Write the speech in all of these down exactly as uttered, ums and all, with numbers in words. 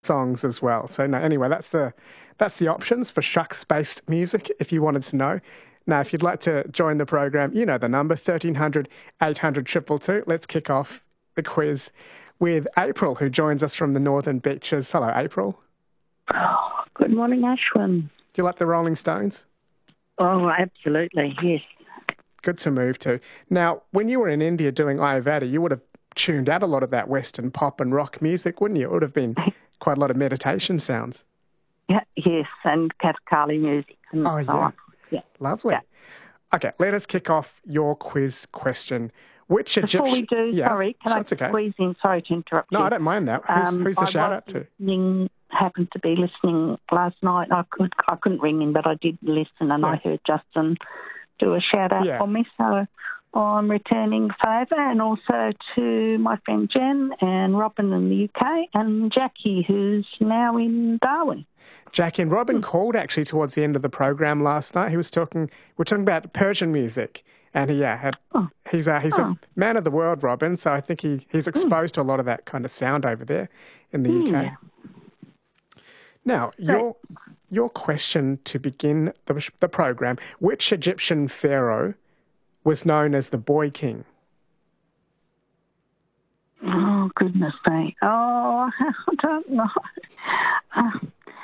songs as well. So no, anyway, that's the that's the options for shucks-based music if you wanted to know. Now, if you'd like to join the program, you know the number, thirteen hundred, eight hundred, two two two. Let's kick off the quiz with April, who joins us from the Northern Beaches. Hello, April. Oh, good morning, Ashwin. Do you like the Rolling Stones? Oh, absolutely, yes. Good to move to. Now, when you were in India doing Ayurveda, you would have tuned out a lot of that Western pop and rock music, wouldn't you? It would have been quite a lot of meditation sounds. Yeah, yes, and Kathakali music. And oh, so yeah. on. Yeah. Lovely. Yeah. Okay, let us kick off your quiz question. Which Egyptian... Before we do, yeah, sorry, can I okay. squeeze in? Sorry to interrupt no, you. No, I don't mind that. Who's, um, who's the I shout-out to? Listening, happened to be listening last night. I, could, I couldn't ring in, but I did listen, and yeah. I heard Justin do a shout-out yeah. for me, so I'm returning favour, and also to my friend Jen and Robin in the U K, and Jackie, who's now in Darwin. Jackie and Robin hmm. called actually towards the end of the program last night. He was talking, we're talking about Persian music, and he yeah, had oh. he's a he's oh. a man of the world, Robin. So I think he he's exposed hmm. to a lot of that kind of sound over there in the yeah. U K. Now, Great. your your question to begin the the program: which Egyptian pharaoh was known as the Boy King? Oh goodness me! Oh, I don't know. Uh,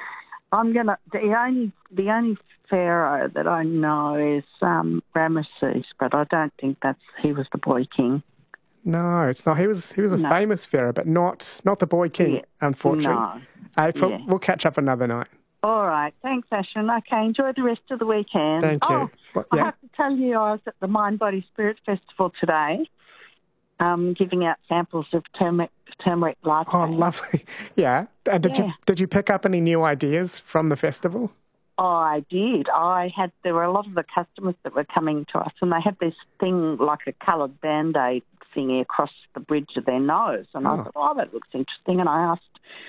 I'm gonna the only the only pharaoh that I know is um, Ramesses, but I don't think that's he was the Boy King. No, it's not. He was he was a no. famous pharaoh, but not not the Boy King, yeah. unfortunately. No. April, yeah. we'll catch up another night. All right, thanks, Ashwin. Okay, enjoy the rest of the weekend. Thank you. Oh, well, yeah. I have to tell you, I was at the Mind Body Spirit Festival today, um, giving out samples of turmeric turmeric latte. Oh, lovely! Yeah, and did yeah. you did you pick up any new ideas from the festival? Oh, I did. I had. There were a lot of the customers that were coming to us, and they had this thing like a coloured Band-Aid thingy across the bridge of their nose, and oh. I thought, oh, that looks interesting, and I asked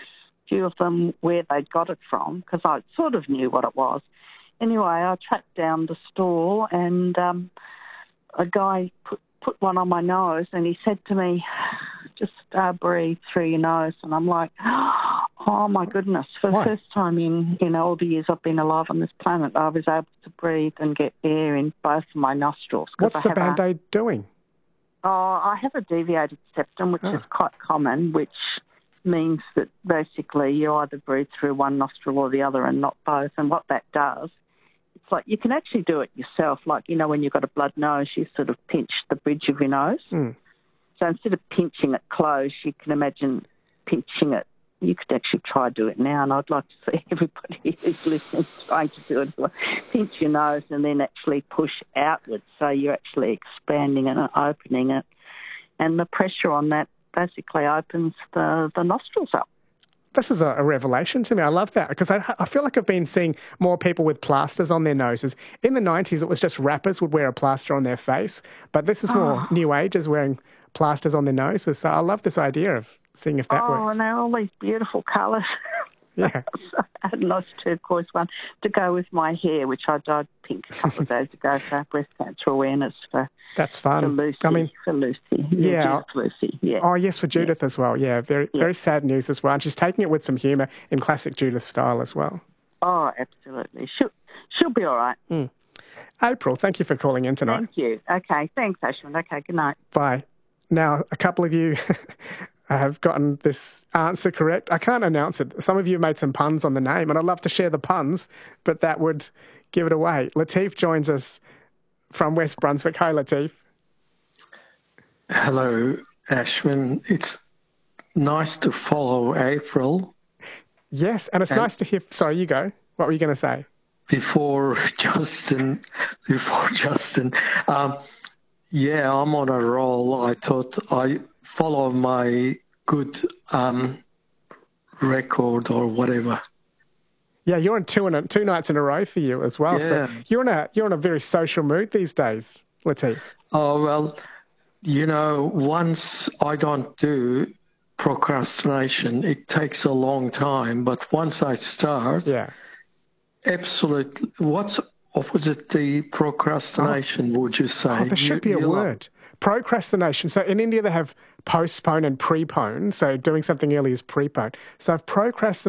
a few of them where they'd got it from, because I sort of knew what it was. Anyway, I tracked down the store, and um, a guy put, put one on my nose, and he said to me, just uh, breathe through your nose. And I'm like, oh, my goodness. For Why? the first time in, in all the years I've been alive on this planet, I was able to breathe and get air in both of my nostrils. What's I the have Band-Aid a, doing? Oh, I have a deviated septum, which oh. is quite common, which means that basically you either breathe through one nostril or the other and not both. And what that does, it's like you can actually do it yourself. Like, you know, when you've got a blood nose, you sort of pinch the bridge of your nose. Mm. So instead of pinching it close, you can imagine pinching it. You could actually try to do it now, and I'd like to see everybody who's listening trying to do it. Pinch your nose and then actually push outwards, so you're actually expanding it and opening it. And the pressure on that basically opens the, the nostrils up. This is a, a revelation to me. I love that, because I, I feel like I've been seeing more people with plasters on their noses. In the nineties, it was just rappers would wear a plaster on their face, but this is more oh. new agers wearing plasters on their noses. So I love this idea of seeing if that oh, works. Oh, and they're all these beautiful colours. Yeah. So I had a nice turquoise one to go with my hair, which I dyed pink a couple of days ago for breast cancer awareness for, That's fun. for Lucy. I mean, for Lucy. Yeah. yeah Lucy. Yeah. Oh, yes, for Judith yeah. as well. Yeah, very yeah. very sad news as well. And she's taking it with some humour in classic Judith style as well. Oh, absolutely. She'll, she'll be all right. Mm. April, thank you for calling in tonight. Thank you. Okay, thanks, Ashwin. Okay, good night. Bye. Now, a couple of you have gotten this answer correct. I can't announce it. Some of you made some puns on the name, and I'd love to share the puns, but that would give it away. Latif joins us from West Brunswick. Hi, Latif. Hello, Ashwin. It's nice to follow April. Yes, and it's and nice to hear... Sorry, you go. What were you going to say? Before Justin, before Justin, um, yeah, I'm on a roll. I thought I follow my good um, record or whatever. Yeah, you're on two, in a, two nights in a row for you as well. Yeah. So you're in a you're in a very social mood these days, Latif. Oh, well, you know, once I don't do procrastination, it takes a long time. But once I start, yeah, absolutely. What's opposite the procrastination, oh. would you say? Oh, there should you, be a word. procrastination. So in India, they have postpone and prepone. So doing something early is prepone. So if procrastination